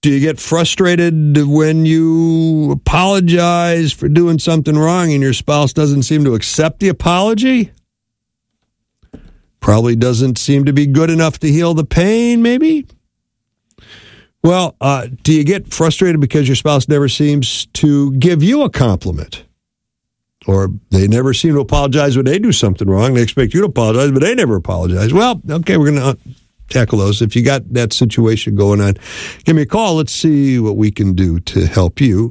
Do you get frustrated when you apologize for doing something wrong and your spouse doesn't seem to accept the apology? Probably doesn't seem to be good enough to heal the pain, maybe? Well, do you get frustrated because your spouse never seems to give you a compliment? Or they never seem to apologize when they do something wrong. They expect you to apologize, but they never apologize. Well, okay, we're going to tackle those. If you got that situation going on, give me a call. Let's see what we can do to help you.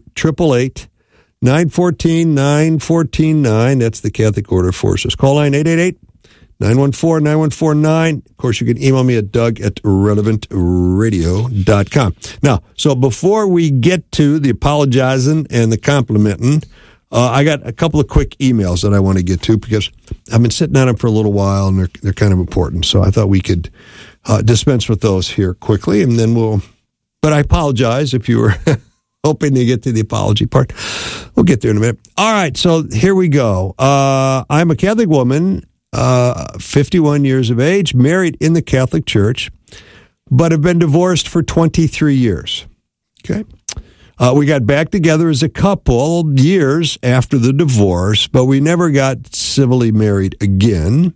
888-914-9149. That's the Catholic Order Forces. Call line 888-914-9149. Of course, you can email me at doug@relevantradio.com. Now, so before we get to the apologizing and the complimenting, I got a couple of quick emails that I want to get to because I've been sitting on them for a little while and they're kind of important. So I thought we could dispense with those here quickly, and then but I apologize if you were hoping to get to the apology part. We'll get there in a minute. All right, so here we go. I'm a Catholic woman, 51 years of age, married in the Catholic Church, but have been divorced for 23 years. Okay. We got back together as a couple years after the divorce, but we never got civilly married again.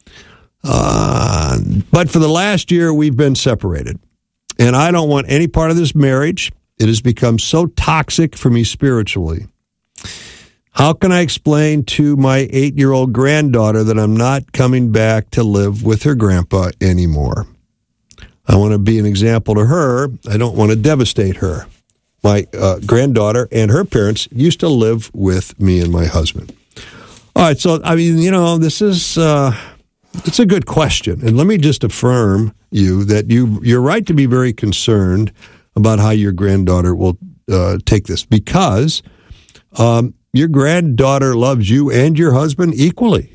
But for the last year, we've been separated. And I don't want any part of this marriage. It has become so toxic for me spiritually. How can I explain to my 8-year-old granddaughter that I'm not coming back to live with her grandpa anymore? I want to be an example to her. I don't want to devastate her. My granddaughter and her parents used to live with me and my husband. All right, so, I mean, this is, it's a good question. And let me just affirm you that you're right to be very concerned about how your granddaughter will take this, because your granddaughter loves you and your husband equally.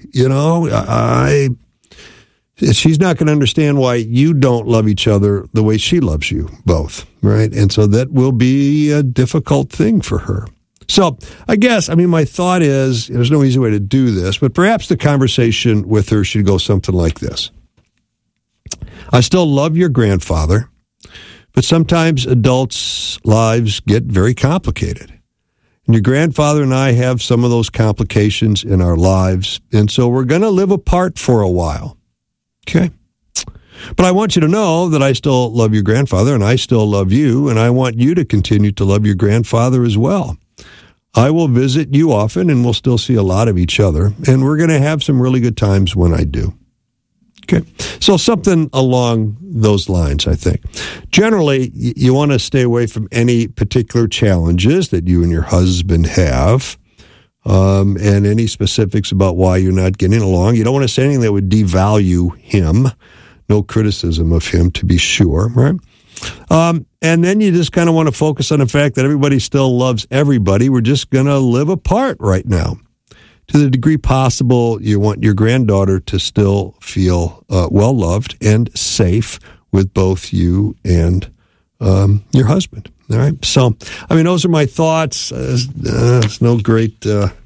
She's not going to understand why you don't love each other the way she loves you both, right? And so that will be a difficult thing for her. So I guess, my thought is, there's no easy way to do this, but perhaps the conversation with her should go something like this. I still love your grandfather, but sometimes adults' lives get very complicated. And your grandfather and I have some of those complications in our lives, and so we're going to live apart for a while. Okay. But I want you to know that I still love your grandfather and I still love you, and I want you to continue to love your grandfather as well. I will visit you often and we'll still see a lot of each other, and we're going to have some really good times when I do. Okay. So something along those lines, I think. Generally, you want to stay away from any particular challenges that you and your husband have. And any specifics about why you're not getting along. You don't want to say anything that would devalue him. No criticism of him, to be sure, right? And then you just kind of want to focus on the fact that everybody still loves everybody. We're just going to live apart right now. To the degree possible, you want your granddaughter to still feel well-loved and safe with both you and your husband. All right. So, those are my thoughts. It's no great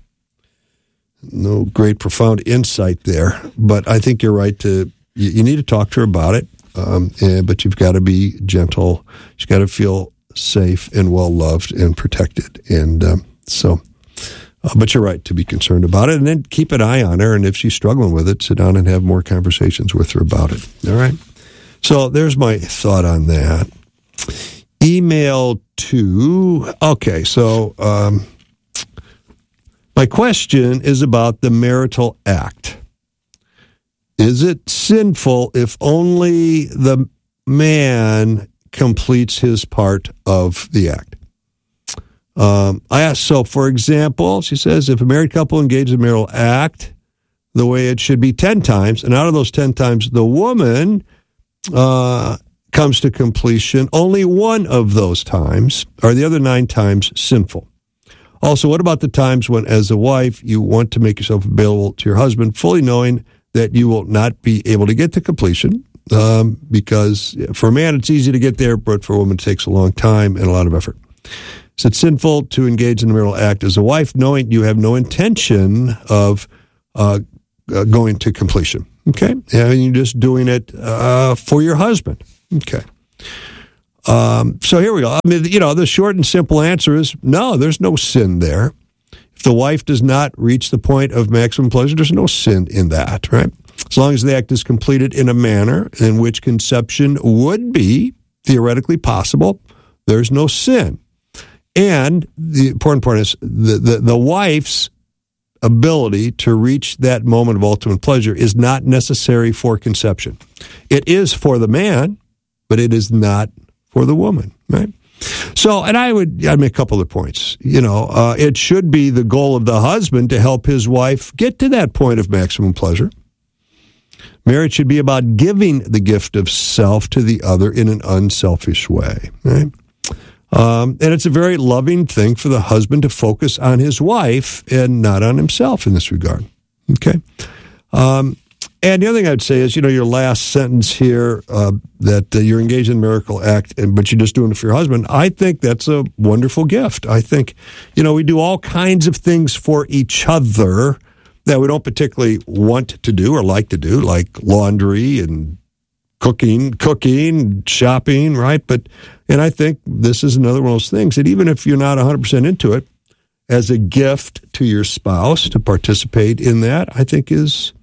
profound insight there, but I think you're right you need to talk to her about it. But you've got to be gentle. She's got to feel safe and well loved and protected. And but you're right to be concerned about it, and then keep an eye on her. And if she's struggling with it, sit down and have more conversations with her about it. All right. So there's my thought on that. Email to, okay, so my question is about the marital act. Is it sinful if only the man completes his part of the act? I asked, so for example, she says, if a married couple engages in a marital act the way it should be 10 times, and out of those 10 times, the woman comes to completion, only one of those times are the other 9 times sinful. Also, what about the times when, as a wife, you want to make yourself available to your husband, fully knowing that you will not be able to get to completion? Because for a man, it's easy to get there, but for a woman, it takes a long time and a lot of effort. Is it sinful to engage in a marital act as a wife, knowing you have no intention of going to completion? Okay, and you're just doing it for your husband. Okay. So here we go. I mean, the short and simple answer is no, there's no sin there. If the wife does not reach the point of maximum pleasure, there's no sin in that, right? As long as the act is completed in a manner in which conception would be theoretically possible, there's no sin. And the important part is the wife's ability to reach that moment of ultimate pleasure is not necessary for conception. It is for the man, but it is not for the woman, right? So, and I'd make a couple of points. It should be the goal of the husband to help his wife get to that point of maximum pleasure. Marriage should be about giving the gift of self to the other in an unselfish way, right? And it's a very loving thing for the husband to focus on his wife and not on himself in this regard, okay? And the other thing I'd say is, your last sentence here, that you're engaged in the marital act, but you're just doing it for your husband. I think that's a wonderful gift. I think, we do all kinds of things for each other that we don't particularly want to do or like to do, like laundry and cooking, shopping, right? And I think this is another one of those things that even if you're not 100% into it, as a gift to your spouse to participate in that, I think is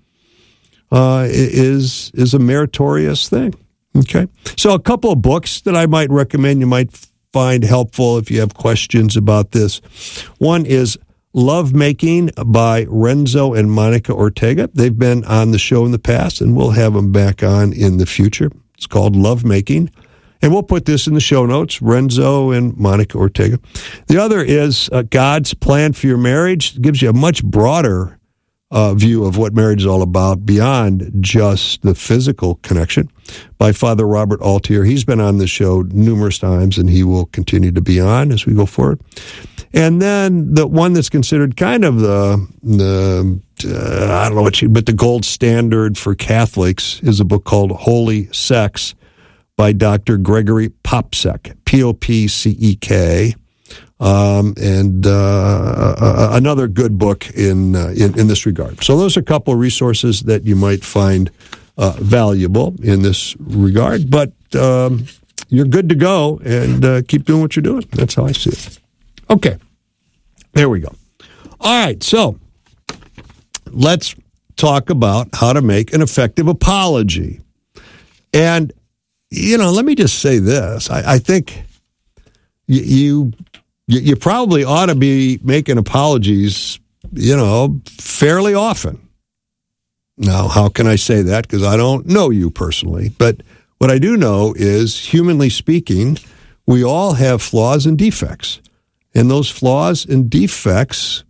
a meritorious thing. Okay, so a couple of books that I might recommend you might find helpful if you have questions about this. One is Love Making by Renzo and Monica Ortega. They've been on the show in the past, and we'll have them back on in the future. It's called Love Making. And we'll put this in the show notes, Renzo and Monica Ortega. The other is God's Plan for Your Marriage. It gives you a much broader view of what marriage is all about beyond just the physical connection, by Father Robert Altier. He's been on the show numerous times, and he will continue to be on as we go forward. And then the one that's considered kind of the the gold standard for Catholics is a book called Holy Sex by Dr. Gregory Popcek, Popcek. And another good book in this regard. So those are a couple of resources that you might find valuable in this regard. But you're good to go, and keep doing what you're doing. That's how I see it. Okay, there we go. All right, so let's talk about how to make an effective apology. And, let me just say this. I think you probably ought to be making apologies, fairly often. Now, how can I say that? Because I don't know you personally. But what I do know is, humanly speaking, we all have flaws and defects. And those flaws and defects,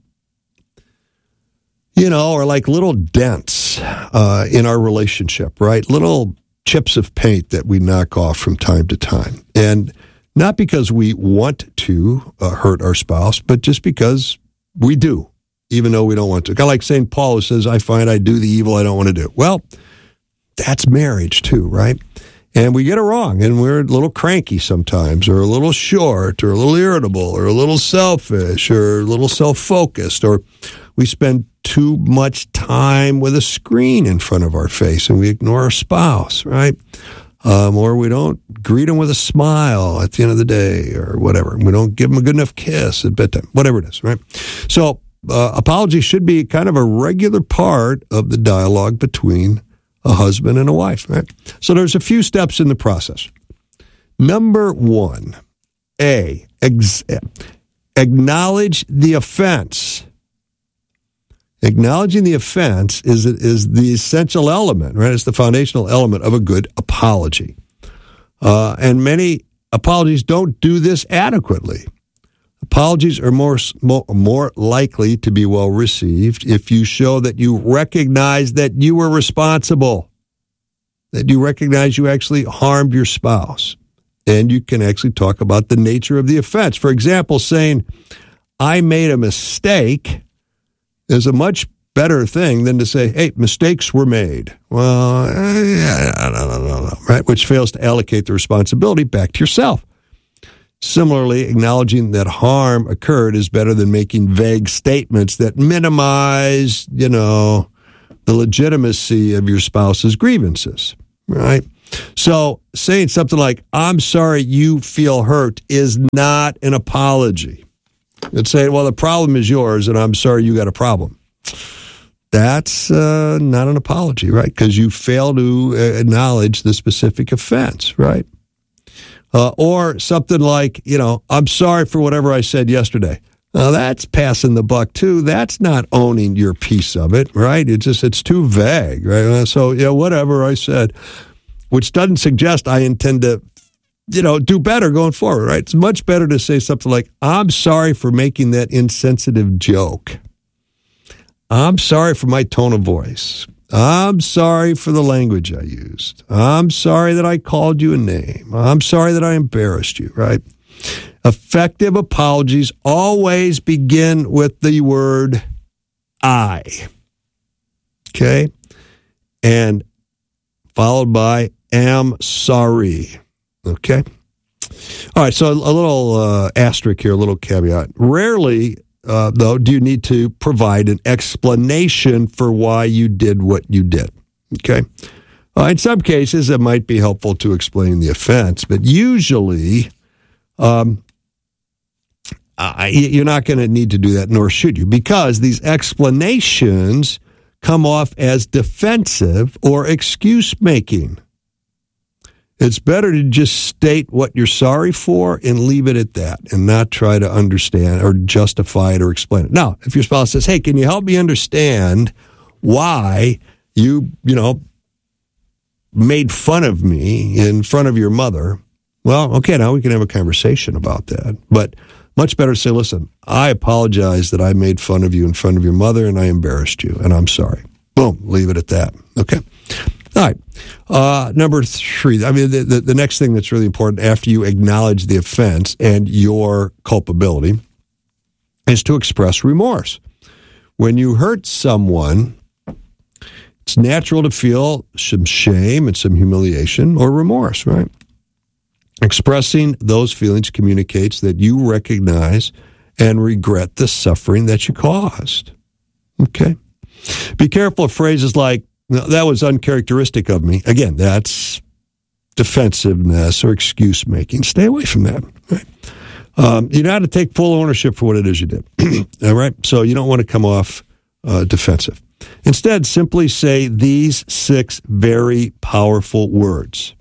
are like little dents in our relationship, right? Little chips of paint that we knock off from time to time. And not because we want to hurt our spouse, but just because we do, even though we don't want to. Kind of like St. Paul, who says, I find I do the evil I don't want to do. Well, that's marriage too, right? And we get it wrong, and we're a little cranky sometimes, or a little short, or a little irritable, or a little selfish, or a little self-focused, or we spend too much time with a screen in front of our face, and we ignore our spouse, right? Or we don't greet them with a smile at the end of the day, or whatever. We don't give them a good enough kiss at bedtime, whatever it is, right? So apology should be kind of a regular part of the dialogue between a husband and a wife, right? So there's a few steps in the process. Number one, acknowledge the offense. Acknowledging the offense is the essential element, right? It's the foundational element of a good apology. And many apologies don't do this adequately. Apologies are more likely to be well received if you show that you recognize that you were responsible, that you recognize you actually harmed your spouse, and you can actually talk about the nature of the offense. For example, saying, I made a mistake is a much better thing than to say, hey, mistakes were made. Well, no, right? Which fails to allocate the responsibility back to yourself. Similarly, acknowledging that harm occurred is better than making vague statements that minimize, the legitimacy of your spouse's grievances, right? So saying something like, I'm sorry you feel hurt is not an apology. It's saying, well, the problem is yours, and I'm sorry you got a problem. That's not an apology, right? Because you fail to acknowledge the specific offense, right? Or something like, I'm sorry for whatever I said yesterday. Now, that's passing the buck, too. That's not owning your piece of it, right? It's too vague, right? So, whatever I said, which doesn't suggest I intend to, do better going forward, right? It's much better to say something like, I'm sorry for making that insensitive joke. I'm sorry for my tone of voice. I'm sorry for the language I used. I'm sorry that I called you a name. I'm sorry that I embarrassed you, right? Effective apologies always begin with the word I. Okay? And followed by am sorry. Okay? All right, so a little asterisk here, a little caveat. Rarely, though, do you need to provide an explanation for why you did what you did. Okay? In some cases, it might be helpful to explain the offense, but usually you're not going to need to do that, nor should you, because these explanations come off as defensive or excuse-making. It's better to just state what you're sorry for and leave it at that and not try to understand or justify it or explain it. Now, if your spouse says, hey, can you help me understand why you made fun of me in front of your mother? Well, okay, now we can have a conversation about that. But much better to say, listen, I apologize that I made fun of you in front of your mother and I embarrassed you, and I'm sorry. Boom, leave it at that. Okay? All right. Number 3, I mean, the next thing that's really important after you acknowledge the offense and your culpability is to express remorse. When you hurt someone, it's natural to feel some shame and some humiliation or remorse, right? Expressing those feelings communicates that you recognize and regret the suffering that you caused. Okay? Be careful of phrases like, that was uncharacteristic of me. Again, that's defensiveness or excuse-making. Stay away from that. Right? You got to take full ownership for what it is you did. All right? So you don't want to come off defensive. Instead, simply say these 6 very powerful words.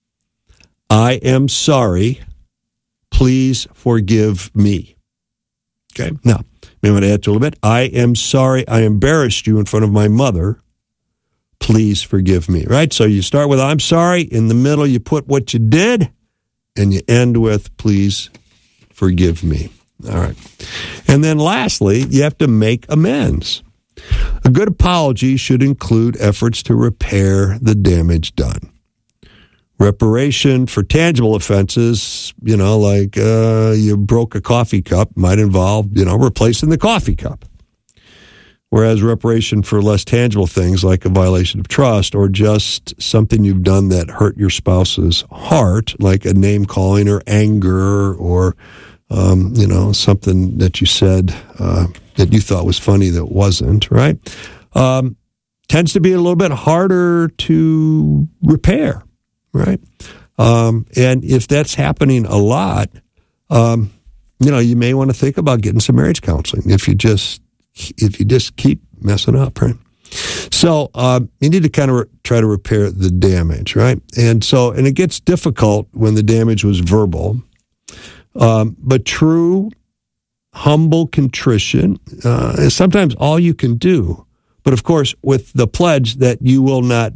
I am sorry. Please forgive me. Okay? Now, maybe I'm going to add to a little bit. I am sorry I embarrassed you in front of my mother. Please forgive me, right? So you start with I'm sorry. In the middle, you put what you did, and you end with please forgive me. All right. And then lastly, you have to make amends. A good apology should include efforts to repair the damage done. Reparation for tangible offenses, like you broke a coffee cup, might involve, replacing the coffee cup. Whereas reparation for less tangible things like a violation of trust or just something you've done that hurt your spouse's heart, like a name calling or anger or, something that you said that you thought was funny that wasn't, right? Tends to be a little bit harder to repair, right? And if that's happening a lot, you may want to think about getting some marriage counseling if you just keep messing up, right? So you need to kind of try to repair the damage, right? And it gets difficult when the damage was verbal. But true, humble contrition is sometimes all you can do. But of course, with the pledge that you will not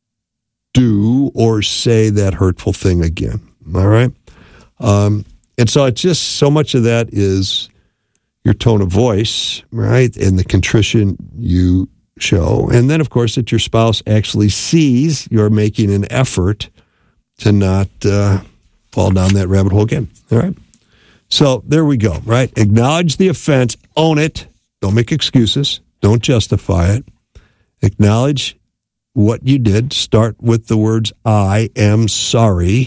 do or say that hurtful thing again, all right? And so it's just so much of that is your tone of voice, right, and the contrition you show. And then, of course, that your spouse actually sees you're making an effort to not fall down that rabbit hole again, all right? So there we go, right? Acknowledge the offense, own it, don't make excuses, don't justify it. Acknowledge what you did. Start with the words, I am sorry.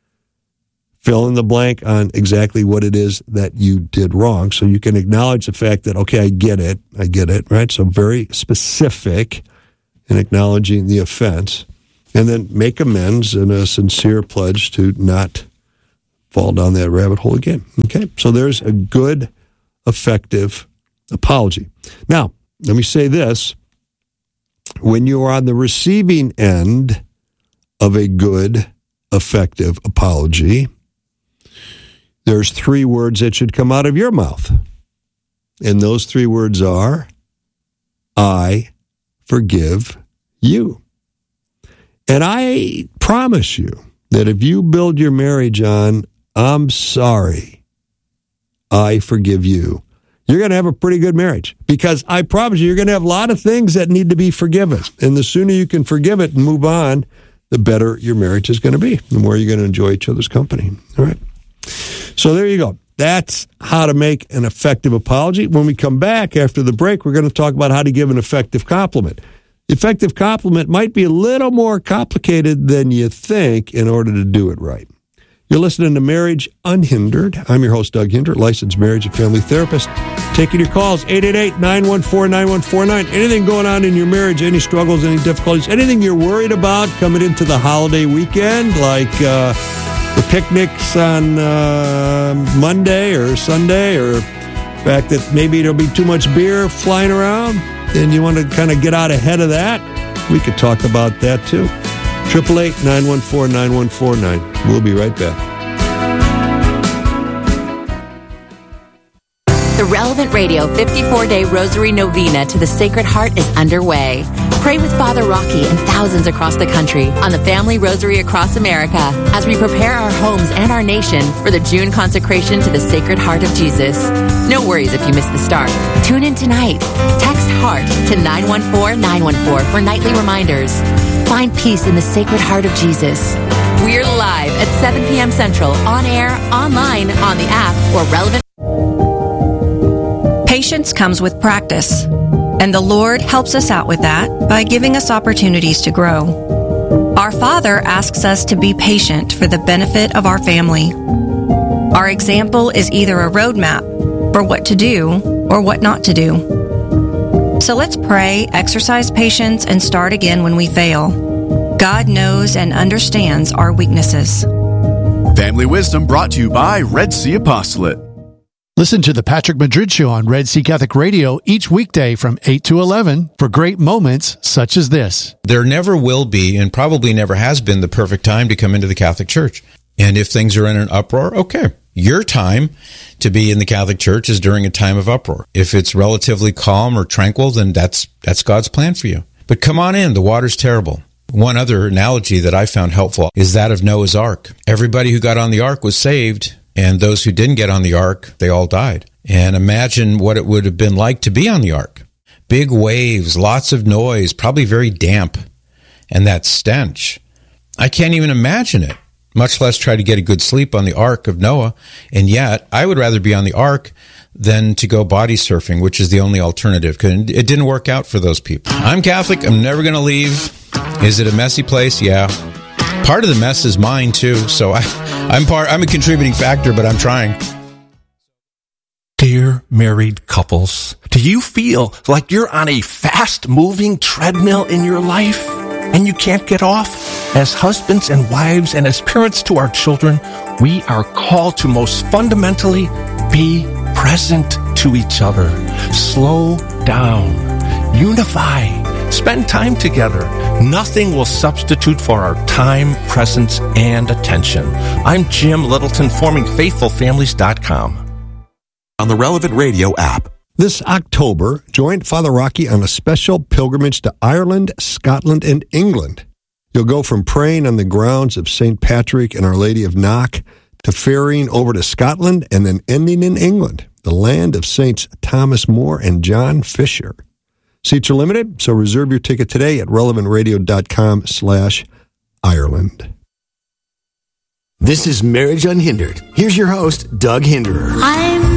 Fill in the blank on exactly what it is that you did wrong. So you can acknowledge the fact that, okay, I get it, right? So very specific in acknowledging the offense. And then make amends and a sincere pledge to not fall down that rabbit hole again. Okay? So there's a good, effective apology. Now, let me say this. When you are on the receiving end of a good, effective apology, there's 3 words that should come out of your mouth. And those 3 words are, I forgive you. And I promise you that if you build your marriage on, I'm sorry, I forgive you, you're going to have a pretty good marriage. Because I promise you, you're going to have a lot of things that need to be forgiven. And the sooner you can forgive it and move on, the better your marriage is going to be. The more you're going to enjoy each other's company. All right? So there you go. That's how to make an effective apology. When we come back after the break, we're going to talk about how to give an effective compliment. Effective compliment might be a little more complicated than you think in order to do it right. You're listening to Marriage Unhindered. I'm your host, Doug Hinder, licensed marriage and family therapist. Taking your calls, 888-914-9149. Anything going on in your marriage, any struggles, any difficulties, anything you're worried about coming into the holiday weekend, like the picnics on Monday or Sunday, or the fact that maybe there'll be too much beer flying around, and you want to kind of get out ahead of that, we could talk about that too. 888-914-9149. We'll be right back. The Relevant Radio 54-Day Rosary Novena to the Sacred Heart is underway. Pray with Father Rocky and thousands across the country on the Family Rosary across America as we prepare our homes and our nation for the June consecration to the Sacred Heart of Jesus. No worries if you miss the start. Tune in tonight. Text HEART to 914-914 for nightly reminders. Find peace in the Sacred Heart of Jesus. We're live at 7 p.m. Central, on air, online, on the app, or relevant. Patience comes with practice, and the Lord helps us out with that by giving us opportunities to grow. Our Father asks us to be patient for the benefit of our family. Our example is either a roadmap for what to do or what not to do. So let's pray, exercise patience, and start again when we fail. God knows and understands our weaknesses. Family Wisdom brought to you by Red Sea Apostolate. Listen to the Patrick Madrid Show on Red Sea Catholic Radio each weekday from 8 to 11 for great moments such as this. There never will be, and probably never has been, the perfect time to come into the Catholic Church. And if things are in an uproar, okay. Your time to be in the Catholic Church is during a time of uproar. If it's relatively calm or tranquil, then that's God's plan for you. But come on in, the water's terrible. One other analogy that I found helpful is that of Noah's Ark. Everybody who got on the ark was saved, and those who didn't get on the ark, they all died. And imagine what it would have been like to be on the ark. Big waves, lots of noise, probably very damp. And that stench. I can't even imagine it, much less try to get a good sleep on the ark of Noah. And yet, I would rather be on the ark than to go body surfing, which is the only alternative. It didn't work out for those people. I'm Catholic. I'm never going to leave. Is it a messy place? Yeah. Part of the mess is mine, too. So I'm a contributing factor, but I'm trying. Dear married couples, do you feel like you're on a fast-moving treadmill in your life and you can't get off? As husbands and wives and as parents to our children, we are called to most fundamentally be present to each other. Slow down. Unify. Spend time together. Nothing will substitute for our time, presence, and attention. I'm Jim Littleton, forming FaithfulFamilies.com. On the Relevant Radio app. This October, join Father Rocky on a special pilgrimage to Ireland, Scotland, and England. You'll go from praying on the grounds of St. Patrick and Our Lady of Knock to ferrying over to Scotland and then ending in England, the land of Saints Thomas More and John Fisher. Seats are limited, so reserve your ticket today at relevantradio.com/Ireland. This is Marriage Unhindered. Here's your host, Doug Hinderer.